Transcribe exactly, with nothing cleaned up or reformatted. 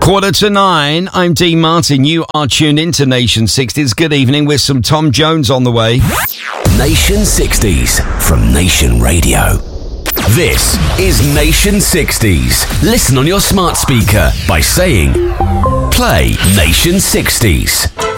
Quarter to nine, I'm Dean Martin. You are tuned into Nation sixties. Good evening with some Tom Jones on the way. Nation sixties from Nation Radio. This is Nation sixties. Listen on your smart speaker by saying, play Nation sixties.